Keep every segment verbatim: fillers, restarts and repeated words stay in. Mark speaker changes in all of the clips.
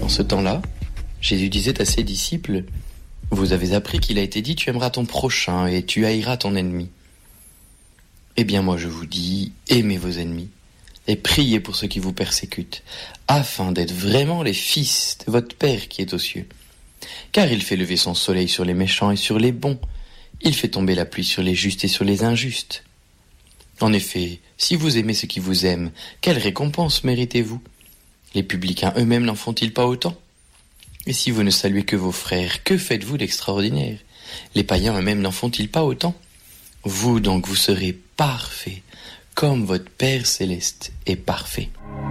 Speaker 1: ce temps-là, Jésus disait à ses disciples, « Vous avez appris qu'il a été dit, tu aimeras ton prochain et tu haïras ton ennemi. Eh bien moi je vous dis, aimez vos ennemis et priez pour ceux qui vous persécutent, afin d'être vraiment les fils de votre Père qui est aux cieux. Car il fait lever son soleil sur les méchants et sur les bons, il fait tomber la pluie sur les justes et sur les injustes. En effet, si vous aimez ceux qui vous aiment, quelle récompense méritez-vous? Les publicains eux-mêmes n'en font-ils pas autant? Et si vous ne saluez que vos frères, que faites-vous d'extraordinaire? Les païens eux-mêmes n'en font-ils pas autant? Vous donc, vous serez parfaits, comme votre Père céleste est parfait. »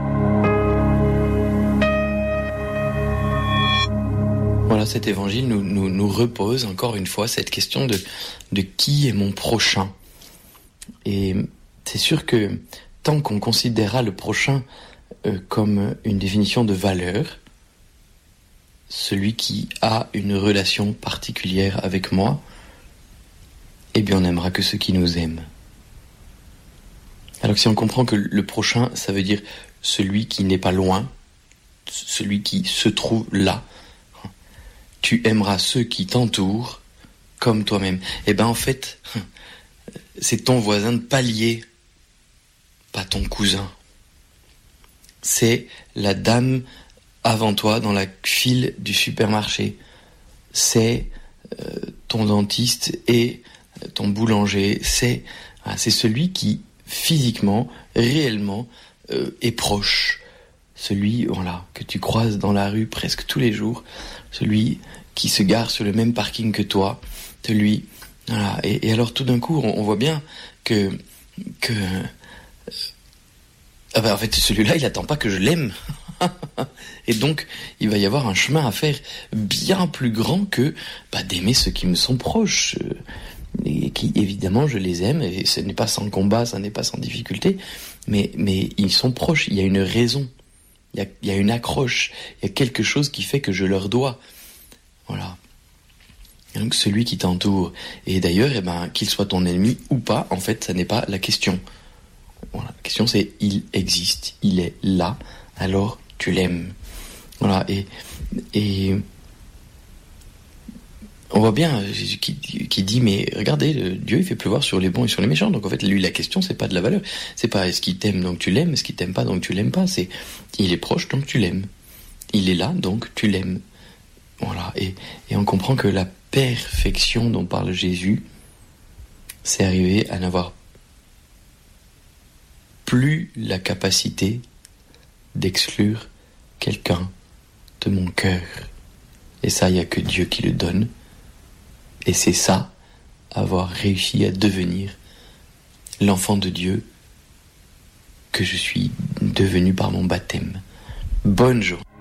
Speaker 1: Voilà, cet évangile nous, nous, nous repose encore une fois cette question de, de qui est mon prochain. Et c'est sûr que tant qu'on considérera le prochain euh, comme une définition de valeur, celui qui a une relation particulière avec moi, eh bien on n'aimera que ceux qui nous aiment. Alors que si on comprend que le prochain, ça veut dire celui qui n'est pas loin, celui qui se trouve là, tu aimeras ceux qui t'entourent comme toi-même. Eh bien en fait, c'est ton voisin de palier, pas ton cousin. C'est la dame avant toi dans la file du supermarché. C'est euh, ton dentiste et ton boulanger. C'est, ah, c'est celui qui physiquement, réellement euh, est proche. Celui voilà, que tu croises dans la rue presque tous les jours. Celui qui se gare sur le même parking que toi. Celui, voilà. Et, et alors tout d'un coup, on, on voit bien que... que ah ben, en fait, celui-là, il attend pas que je l'aime. Et donc, il va y avoir un chemin à faire bien plus grand que bah, d'aimer ceux qui me sont proches. Et qui, évidemment, je les aime. Et ce n'est pas sans combat, ce n'est pas sans difficulté. Mais, mais ils sont proches. Il y a une raison. Il y a, il y a une accroche. Il y a quelque chose qui fait que je leur dois. Voilà. Et donc, celui qui t'entoure. Et d'ailleurs, eh ben, qu'il soit ton ennemi ou pas, en fait, ça n'est pas la question. Voilà, la question c'est, il existe, il est là, alors tu l'aimes. Voilà, et, et on voit bien Jésus qui, qui dit, mais regardez, Dieu il fait pleuvoir sur les bons et sur les méchants. Donc en fait, lui, la question c'est pas de la valeur, c'est pas est-ce qu'il t'aime donc tu l'aimes, est-ce qu'il t'aime pas donc tu l'aimes pas, c'est il est proche donc tu l'aimes, il est là donc tu l'aimes. Voilà, et, et on comprend que la perfection dont parle Jésus, c'est arriver à n'avoir plus la capacité d'exclure quelqu'un de mon cœur. Et ça, il n'y a que Dieu qui le donne. Et c'est ça, avoir réussi à devenir l'enfant de Dieu que je suis devenu par mon baptême. Bonne journée.